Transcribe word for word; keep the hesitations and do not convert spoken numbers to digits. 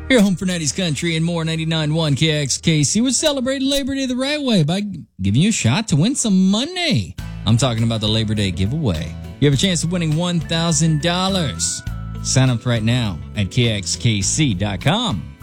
Here, home for nineties country and more. ninety-nine point one K X K C. We're celebrating Labor Day the right way by giving you a shot to win some money. I'm talking about the Labor Day giveaway. You have a chance of winning one thousand dollars. Sign up right now at K X K C dot com.